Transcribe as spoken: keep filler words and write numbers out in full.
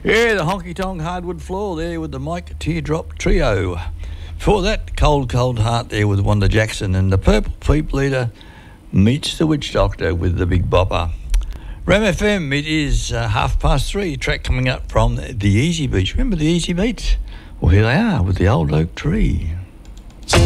Yeah, the Honky Tonk Hardwood Floor there with the Mike Teardrop Trio. Before that, Cold Cold Heart there with Wanda Jackson, and the Purple People Eater meets the Witch Doctor with the Big Bopper. Ram F M, it is uh, half past three. Track coming up from the Easy Beats. Remember the Easy Beats? Well, here they are with the Old Oak Tree.